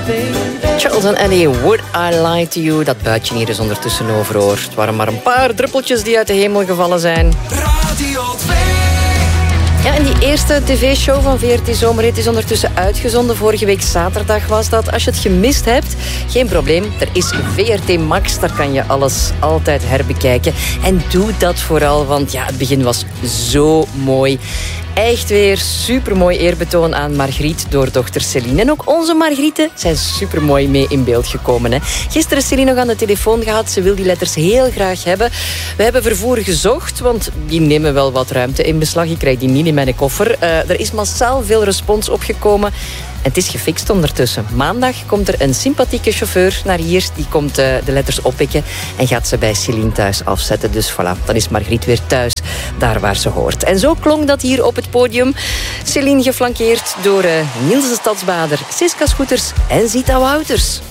Charles en Ellie, Would I Lie to You? Dat buitje hier is ondertussen over, hoor. Het waren maar een paar druppeltjes die uit de hemel gevallen zijn. Radio 2. Ja, en die eerste tv-show van VRT Zomerhit is ondertussen uitgezonden. Vorige week zaterdag was dat. Als je het gemist hebt, geen probleem. Er is VRT Max, daar kan je alles altijd herbekijken. En doe dat vooral, want ja, het begin was zo mooi. Echt weer supermooi eerbetoon aan Margriet door dochter Céline. En ook onze Margrieten zijn supermooi mee in beeld gekomen. Hè. Gisteren is Céline nog aan de telefoon gehad. Ze wil die letters heel graag hebben. We hebben vervoer gezocht, want die nemen wel wat ruimte in beslag. Ik krijg die niet in mijn koffer. Er is massaal veel respons opgekomen. En het is gefixt ondertussen. Maandag komt er een sympathieke chauffeur naar hier. Die komt de letters oppikken en gaat ze bij Céline thuis afzetten. Dus voilà, dan is Margriet weer thuis, daar waar ze hoort. En zo klonk dat hier op het podium. Céline geflankeerd door Niels de Stadsbader, Siska Scooters en Zita Wouters.